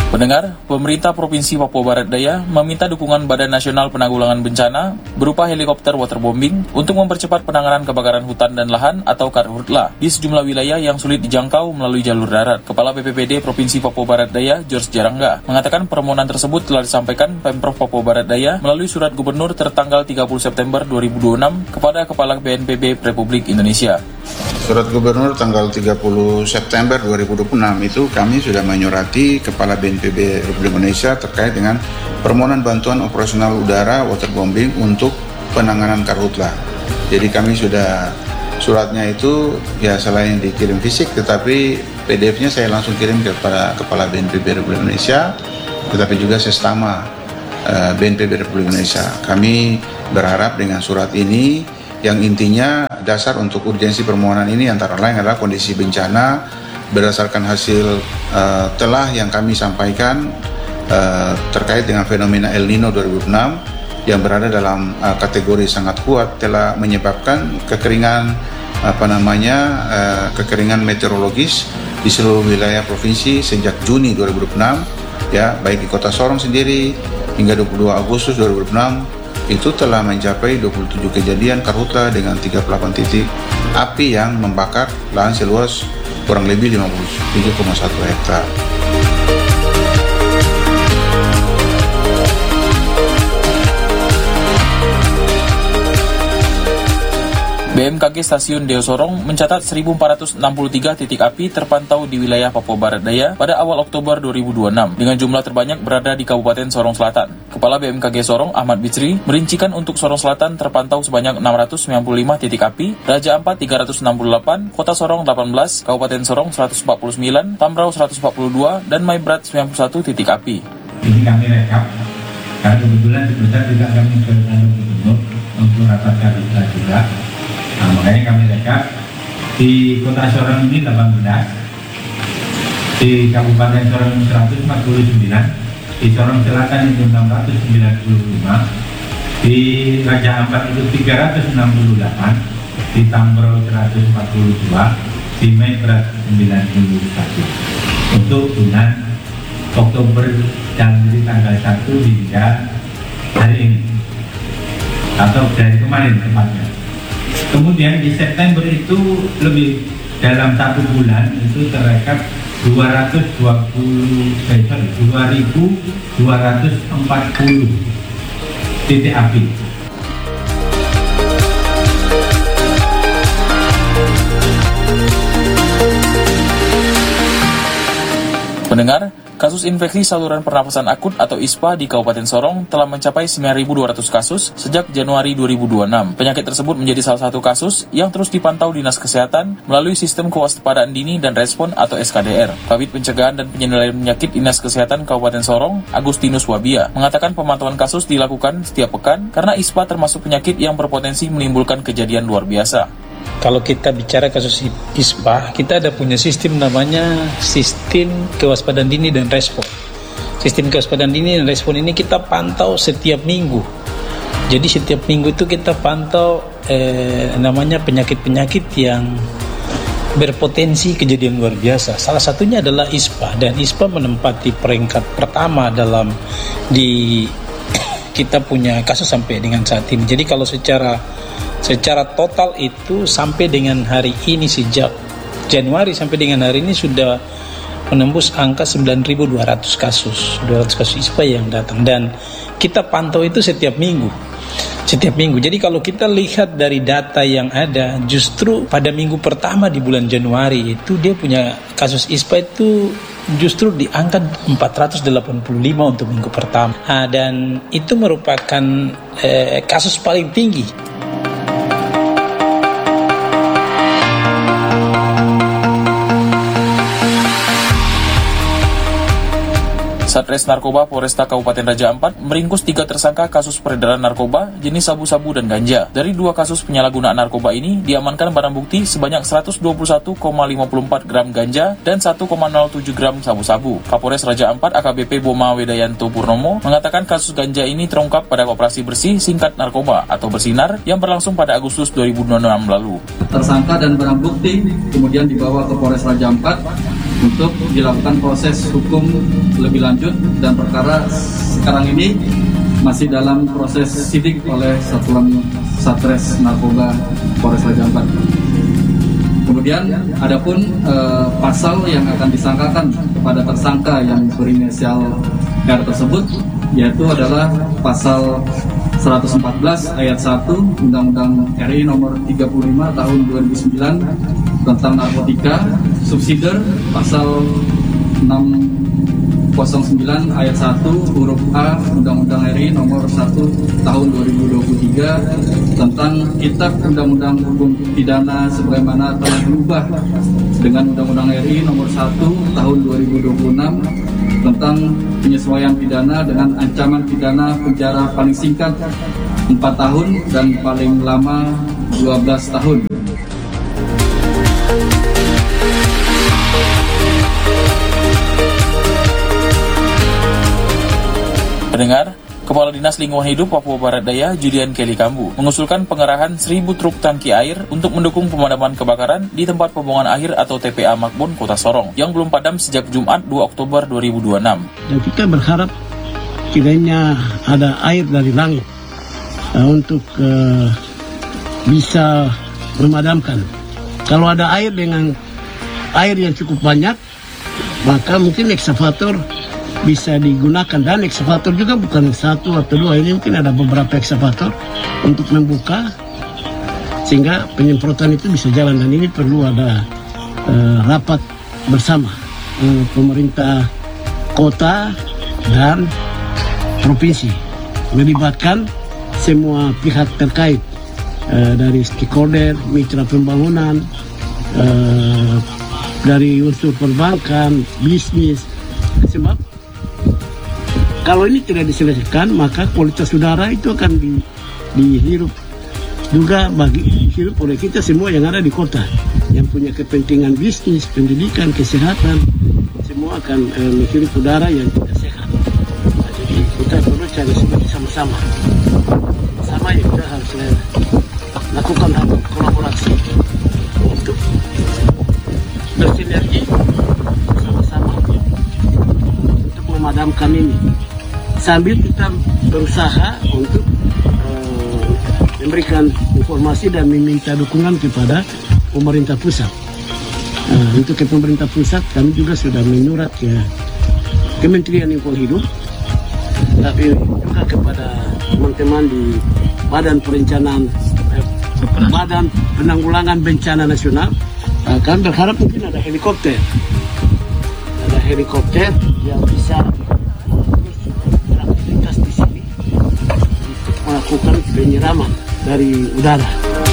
Pendengar, pemerintah Provinsi Papua Barat Daya meminta dukungan Badan Nasional Penanggulangan Bencana berupa helikopter waterbombing untuk mempercepat penanganan kebakaran hutan dan lahan atau Karhutla di sejumlah wilayah yang sulit dijangkau melalui jalur darat. Kepala BPBD Provinsi Papua Barat Daya, George Jarangga, mengatakan permohonan tersebut telah disampaikan Pemprov Papua Barat Daya melalui surat gubernur tertanggal 30 September 2026 kepada Kepala BNPB Republik Indonesia. Surat Gubernur tanggal 30 September 2026 itu kami sudah menyurati Kepala BNPB Republik Indonesia terkait dengan permohonan bantuan operasional udara waterbombing untuk penanganan Karhutla. Jadi kami sudah suratnya itu ya selain dikirim fisik tetapi PDF-nya saya langsung kirim kepada Kepala BNPB Republik Indonesia tetapi juga sesama BNPB Republik Indonesia. Kami berharap dengan surat ini yang intinya dasar untuk urgensi permohonan ini antara lain adalah kondisi bencana berdasarkan hasil telah yang kami sampaikan terkait dengan fenomena El Nino 2006 yang berada dalam kategori sangat kuat telah menyebabkan kekeringan kekeringan meteorologis di seluruh wilayah provinsi sejak Juni 2006 ya baik di Kota Sorong sendiri hingga 22 Agustus 2006 itu telah mencapai 27 kejadian Karhutla dengan 38 titik api yang membakar lahan seluas kurang lebih 57,1 hektar. BMKG Stasiun Deo Sorong mencatat 1.463 titik api terpantau di wilayah Papua Barat Daya pada awal Oktober 2026, dengan jumlah terbanyak berada di Kabupaten Sorong Selatan. Kepala BMKG Sorong, Ahmad Bitsri, merincikan untuk Sorong Selatan terpantau sebanyak 695 titik api, Raja Ampat 368, Kota Sorong 18, Kabupaten Sorong 149, Tambrau 142, dan Maibrat 91 titik api. Ini kami rekap, karena kebetulan di pusat juga kami bertanya gubernur untuk rapat Karhutla juga. Nah, makanya kami rekap di Kota Sorong ini 18, di Kabupaten Sorong 149, di Sorong Selatan itu 695, di Raja Ampat itu 368, di Tambrau 142, di Maibrat 91. Untuk bulan Oktober dan dari tanggal 1 hingga hari ini atau dari kemarin tepatnya. Kemudian di September itu lebih dalam 1 bulan itu terrekap 2.240 titik api. Pendengar, kasus infeksi saluran pernapasan akut atau ISPA di Kabupaten Sorong telah mencapai 9.200 kasus sejak Januari 2026. Penyakit tersebut menjadi salah satu kasus yang terus dipantau Dinas Kesehatan melalui Sistem Kewaspadaan Dini dan Respon atau SKDR. Kabid Pencegahan dan Pengendalian Penyakit Dinas Kesehatan Kabupaten Sorong, Agustinus Wabia, mengatakan pemantauan kasus dilakukan setiap pekan karena ISPA termasuk penyakit yang berpotensi menimbulkan kejadian luar biasa. Kalau kita bicara kasus ISPA, kita ada punya sistem namanya Sistem Kewaspadaan Dini dan Respon. Sistem Kewaspadaan Dini dan Respon ini kita pantau setiap minggu. Jadi setiap minggu itu kita pantau namanya penyakit-penyakit yang berpotensi kejadian luar biasa. Salah satunya adalah ISPA, dan ISPA menempati peringkat pertama dalam di kita punya kasus sampai dengan saat ini. Jadi kalau secara total itu sampai dengan hari ini sejak Januari sampai dengan hari ini sudah menembus angka 9.200 kasus. 200 kasus ISPA yang datang dan kita pantau itu setiap minggu. Jadi kalau kita lihat dari data yang ada, justru pada minggu pertama di bulan Januari itu dia punya kasus ISPA itu justru di angka 485 untuk minggu pertama. Dan itu merupakan kasus paling tinggi. Satres Narkoba Polresta Kabupaten Raja Ampat meringkus 3 tersangka kasus peredaran narkoba jenis sabu-sabu dan ganja. Dari 2 kasus penyalahgunaan narkoba ini, diamankan barang bukti sebanyak 121,54 gram ganja dan 1,07 gram sabu-sabu. Kapolres Raja Ampat AKBP Boma Wedayanto Purnomo mengatakan kasus ganja ini terungkap pada operasi bersih singkat narkoba atau bersinar yang berlangsung pada Agustus 2026 lalu. Tersangka dan barang bukti kemudian dibawa ke Polres Raja Ampat untuk dilakukan proses hukum lebih lanjut, dan perkara sekarang ini masih dalam proses sidik oleh Satuan Satres Narkoba Polres Raja Ampat. Kemudian adapun pasal yang akan disangkakan kepada tersangka yang berinisial R tersebut, yaitu adalah pasal 114 ayat 1 Undang-Undang RI nomor 35 tahun 2009 tentang narkotika, subsidiar pasal 609 ayat 1 huruf A Undang-Undang RI nomor 1 tahun 2023 tentang Kitab Undang-Undang Hukum Pidana sebagaimana telah berubah dengan Undang-Undang RI nomor 1 tahun 2026 tentang penyesuaian pidana dengan ancaman pidana penjara paling singkat 4 tahun dan paling lama 12 tahun. Pendengar, Kepala Dinas Lingkungan Hidup Papua Barat Daya, Julian Kelly Kambu, mengusulkan pengerahan 1.000 truk tangki air untuk mendukung pemadaman kebakaran di tempat pembuangan akhir atau TPA Makbon, Kota Sorong, yang belum padam sejak Jumat 2 Oktober 2026. Dan kita berharap kiranya ada air dari langit untuk bisa memadamkan. Kalau ada air dengan air yang cukup banyak, maka mungkin ekskavator bisa digunakan, dan ekskavator juga bukan satu atau dua, ini mungkin ada beberapa ekskavator untuk membuka sehingga penyemprotan itu bisa jalan. Dan ini perlu ada rapat bersama pemerintah kota dan provinsi, melibatkan semua pihak terkait dari stakeholder, mitra pembangunan, dari unsur perbankan, bisnis. Sebab kalau ini tidak diselesaikan, maka kualitas udara itu akan dihirup juga dihirup oleh kita semua yang ada di kota, yang punya kepentingan bisnis, pendidikan, kesehatan, semua akan menghirup udara yang tidak sehat. Nah, jadi kita perlu cari solusi sama-sama. Sama ya, kita harus lakukan kolaborasi untuk bersinergi sama-sama untuk memadamkan ini, sambil kita berusaha untuk memberikan informasi dan meminta dukungan kepada pemerintah pusat. Untuk ke pemerintah pusat kami juga sudah menyurat ke Kementerian Lingkungan Hidup, tapi juga kepada teman-teman di Badan Penanggulangan Bencana Nasional. Kami berharap mungkin ada helikopter yang bisa beraktivitas di sini untuk melakukan penyiraman dari udara.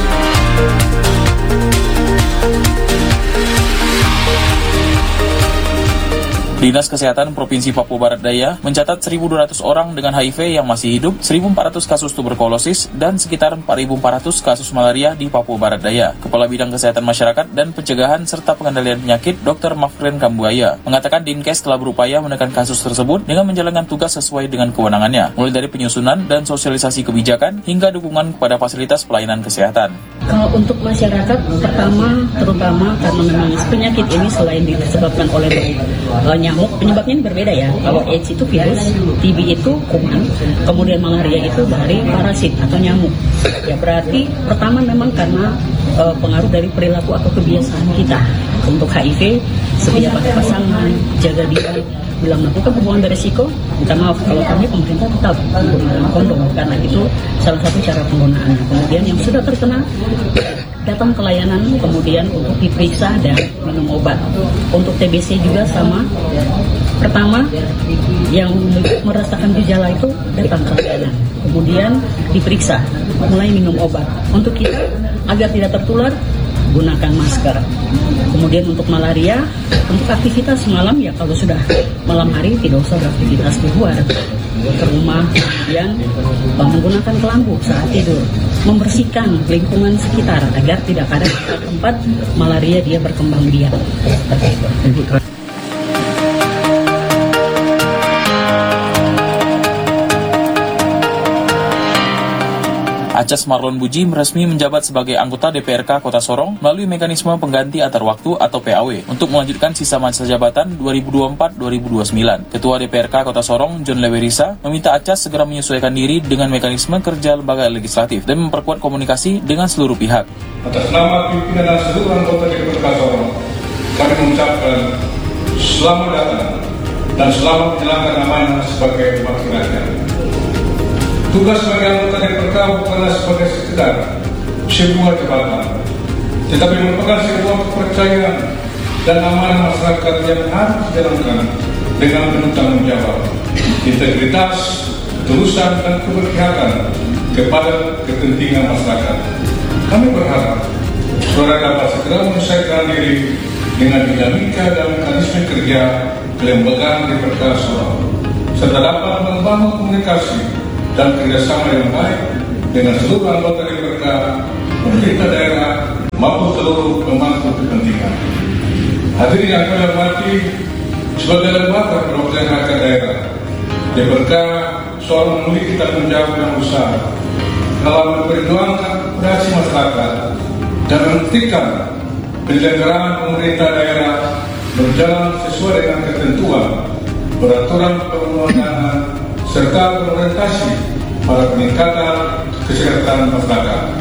Dinas Kesehatan Provinsi Papua Barat Daya mencatat 1.200 orang dengan HIV yang masih hidup, 1.400 kasus tuberkulosis, dan sekitar 4.400 kasus malaria di Papua Barat Daya. Kepala Bidang Kesehatan Masyarakat dan Pencegahan serta Pengendalian Penyakit, Dr. Mafren Kambuaya, mengatakan Dinkes telah berupaya menekan kasus tersebut dengan menjalankan tugas sesuai dengan kewenangannya, mulai dari penyusunan dan sosialisasi kebijakan hingga dukungan kepada fasilitas pelayanan kesehatan. Kalau untuk masyarakat, terutama karena memang penyakit ini selain disebabkan oleh nyamuk, penyebabnya ini berbeda ya. Kalau AIDS itu virus, TB itu kuman, kemudian malaria itu dari parasit atau nyamuk. Ya berarti pertama memang karena pengaruh dari perilaku atau kebiasaan kita. Untuk HIV, setia pada pasangan, jaga diri, bila melakukan hubungan beresiko, minta maaf kalau kami pemerintah tetap menggunakan kondom karena itu salah satu cara penggunaannya. Kemudian yang sudah terkena datang ke layanan, kemudian untuk diperiksa dan minum obat. Untuk TBC juga sama. Pertama, yang merasakan gejala itu datang ke layanan, kemudian diperiksa, mulai minum obat. Untuk kita agar tidak tertular, gunakan masker. Kemudian untuk malaria, untuk aktivitas malam ya kalau sudah malam hari tidak usah beraktivitas di luar, ke rumah, kemudian menggunakan kelambu saat tidur, membersihkan lingkungan sekitar agar tidak ada tempat malaria dia berkembang biak. Seperti itu. Acas Marlon Buji resmi menjabat sebagai anggota DPRK Kota Sorong melalui mekanisme pengganti antar waktu atau PAW untuk melanjutkan sisa masa jabatan 2024-2029. Ketua DPRK Kota Sorong, John Lewerisa, meminta Acas segera menyesuaikan diri dengan mekanisme kerja lembaga legislatif dan memperkuat komunikasi dengan seluruh pihak. Atas nama pimpinan dan seluruh anggota DPRK Sorong, kami mengucapkan selamat datang dan selamat menjalankan amanah sebagai wakil rakyat. Tugas sebagai anggota DPRK bukanlah sebagai sekedar sebuah jabatan, tetapi merupakan sebuah kepercayaan dan amanah masyarakat yang harus dijalankan dengan penuh tanggung jawab, integritas, ketulusan dan keberpihakan kepada kepentingan masyarakat. Kami berharap saudara dapat segera menyesuaikan diri dengan dinamika dan mekanisme kerja kelembagaan DPRK Sorong, serta dapat membangun komunikasi dan kerjasama yang baik dengan seluruh anggota DPRK, pemerintah daerah maupun seluruh pemangku kepentingan. Hadirin yang kami hormati, sebagai lembaga perwakilan rakyat daerah, DPRK Sorong memiliki tanggung jawab yang besar dalam memperjuangkan aspirasi masyarakat dan memastikan penyelenggaraan pemerintah daerah berjalan sesuai dengan ketentuan peraturan perundang-undangan serta berorientasi pada peningkatan kesejahteraan masyarakat.